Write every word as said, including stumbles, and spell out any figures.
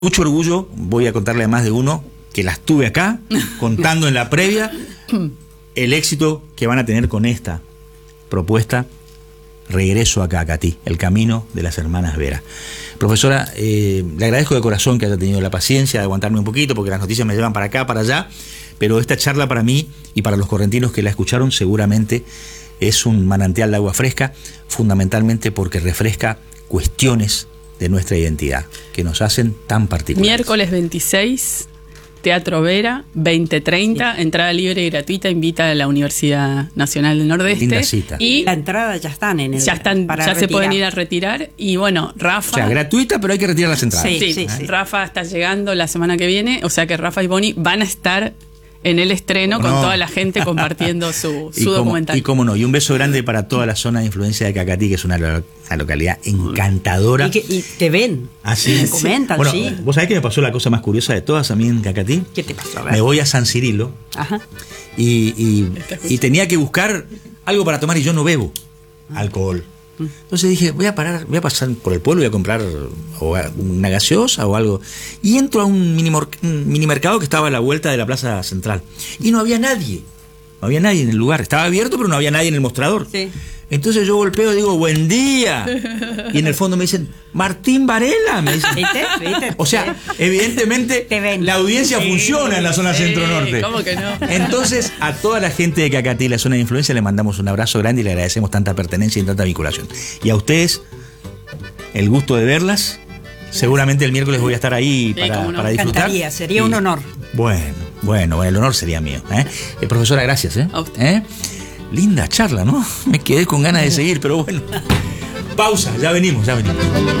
Mucho orgullo, voy a contarle a más de uno que las tuve acá, contando en la previa el éxito que van a tener con esta propuesta. Regreso a Cacatí, el camino de las hermanas Vera. Profesora, eh, le agradezco de corazón que haya tenido la paciencia de aguantarme un poquito, porque las noticias me llevan para acá, para allá, pero esta charla para mí y para los correntinos que la escucharon seguramente es un manantial de agua fresca, fundamentalmente porque refresca cuestiones de nuestra identidad, que nos hacen tan particulares. Miércoles veintiséis, Teatro Vera, veinte treinta, sí. Entrada libre y gratuita, invita a la Universidad Nacional del Nordeste. Linda cita. Y la entrada ya están en el ya están, para ya retirar. se pueden ir a retirar. Y bueno, Rafa. O sea, gratuita, pero hay que retirar las entradas. Sí, sí, sí, sí. Rafa está llegando la semana que viene, o sea que Rafa y Bonnie van a estar en el estreno no. con toda la gente compartiendo su, su y documental. Como, y cómo no, y un beso grande para toda la zona de influencia de Cacatí, que es una, una localidad encantadora. Y que y te ven, así te comentan, bueno, sí. ¿Vos sabés que me pasó la cosa más curiosa de todas a mí en Cacatí? ¿Qué te pasó? A ver. Me voy a San Cirilo. Ajá. Y, y, y tenía que buscar algo para tomar y yo no bebo alcohol. Entonces dije, voy a parar, voy a pasar por el pueblo y voy a comprar o una gaseosa o algo. Y entro a un mini, un mini mercado que estaba a la vuelta de la plaza central. Y no había nadie. No había nadie en el lugar. Estaba abierto, pero no había nadie en el mostrador. Sí. Entonces yo golpeo y digo, buen día. Y en el fondo me dicen, Martín Varela. Me dicen. ¿Viste? ¿Viste? O sea, evidentemente la audiencia sí. funciona en la zona sí. centro-norte. ¿Cómo que no? Entonces, a toda la gente de Cacatí, la zona de influencia, le mandamos un abrazo grande y le agradecemos tanta pertenencia y tanta vinculación. Y a ustedes, el gusto de verlas. Seguramente el miércoles voy a estar ahí sí, para, no. para disfrutar. Encantaría, sería y, un honor. Bueno, bueno, el honor sería mío. ¿eh? Eh, profesora, gracias. ¿eh? A usted. ¿Eh? Linda charla, ¿no? Me quedé con ganas de seguir, pero bueno. Pausa, ya venimos, ya venimos.